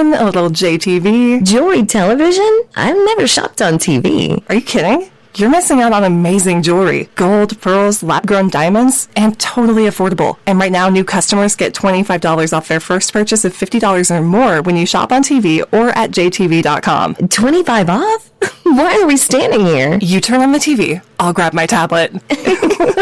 television, a little JTV. Jewelry television? I've never shopped on TV. Are you kidding? You're missing out on amazing jewelry. Gold, pearls, lab-grown diamonds, and totally affordable. And right now, new customers get $25 off their first purchase of $50 or more when you shop on TV or at jtv.com. 25 off? Why are we standing here? You turn on the TV. I'll grab my tablet.